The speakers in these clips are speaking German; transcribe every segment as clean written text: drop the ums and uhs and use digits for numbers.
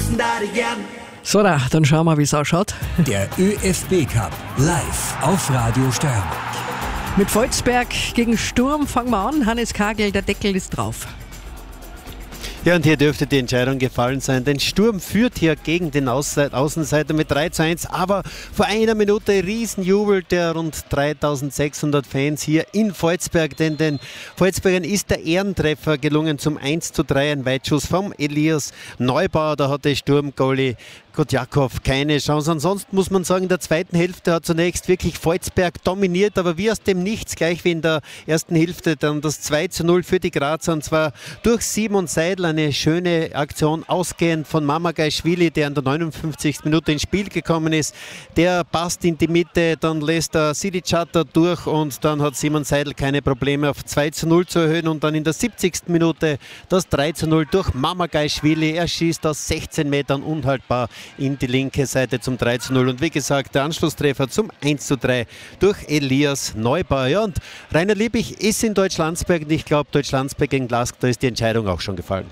So, dann schauen wir, wie es ausschaut. Der ÖFB Cup live auf Radio Steiermark. Mit Volzberg gegen Sturm fangen wir an. Hannes Kagel, der Deckel ist drauf. Ja, und hier dürfte die Entscheidung gefallen sein, denn Sturm führt hier gegen den Außenseiter mit 3:1, aber vor einer Minute Riesenjubel der rund 3600 Fans hier in Volzberg, denn den Volzbergern ist der Ehrentreffer gelungen zum 1:3, ein Weitschuss vom Elias Neubauer, da hatte Sturm-Goalie Kotjakov keine Chance. Ansonsten muss man sagen, in der zweiten Hälfte hat zunächst wirklich Volzberg dominiert, aber wie aus dem Nichts, gleich wie in der ersten Hälfte, dann das 2:0 für die Grazer, und zwar durch Simon Seidel, eine schöne Aktion ausgehend von Mamagaishvili, der in der 59. Minute ins Spiel gekommen ist. Der passt in die Mitte, dann lässt er Sidi Chatter durch und dann hat Simon Seidel keine Probleme auf 2:0 zu erhöhen, und dann in der 70. Minute das 3:0 durch Mamagaishvili. Er schießt aus 16 Metern unhaltbar in die linke Seite zum 3:0, und wie gesagt, der Anschlusstreffer zum 1:3 durch Elias Neubauer. Ja, und Rainer Liebig ist in Deutschlandsberg, und ich glaube, Deutschlandsberg gegen Lask, da ist die Entscheidung auch schon gefallen.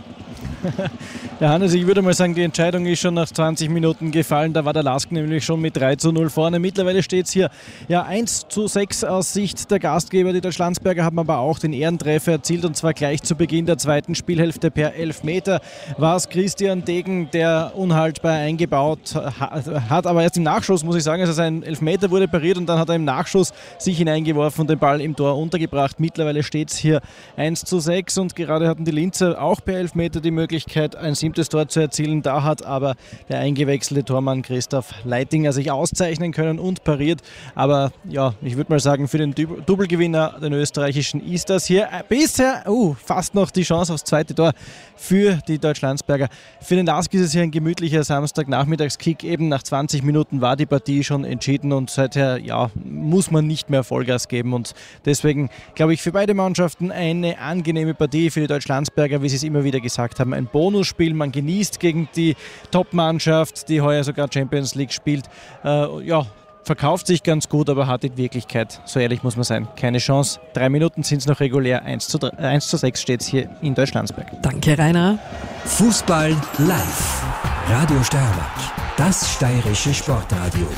Ja, Hannes, ich würde mal sagen, die Entscheidung ist schon nach 20 Minuten gefallen. Da war der Lask nämlich schon mit 3:0 vorne. Mittlerweile steht es hier 1:6 aus Sicht der Gastgeber. Die Deutschlandsberger haben aber auch den Ehrentreffer erzielt, und zwar gleich zu Beginn der zweiten Spielhälfte per Elfmeter. War es Christian Degen, der unhaltbar eingebaut hat, aber erst im Nachschuss, muss ich sagen, also sein Elfmeter wurde pariert und dann hat er im Nachschuss sich hineingeworfen und den Ball im Tor untergebracht. Mittlerweile steht es hier 1:6, und gerade hatten die Linzer auch per Elfmeter die Möglichkeit, ein 7. Tor zu erzielen. Da hat aber der eingewechselte Tormann Christoph Leitinger sich auszeichnen können und pariert. Aber ja, ich würde mal sagen, für den Doublegewinner, den österreichischen, ist das hier bisher fast noch die Chance aufs zweite Tor für die Deutschlandsberger. Für den Lask ist es hier ein gemütlicher Samstagnachmittagskick. Eben nach 20 Minuten war die Partie schon entschieden, und seither muss man nicht mehr Vollgas geben. Und deswegen glaube ich, für beide Mannschaften eine angenehme Partie. Für die Deutschlandsberger, wie sie es immer wieder gesagt haben, ein Bonusspiel. Man genießt gegen die Top-Mannschaft, die heuer sogar Champions League spielt. Verkauft sich ganz gut, aber hat in Wirklichkeit, so ehrlich muss man sein, keine Chance. 3 Minuten sind es noch regulär. 1:6 steht es hier in Deutschlandsberg. Danke, Rainer. Fußball live. Radio Steiermark, das steirische Sportradio.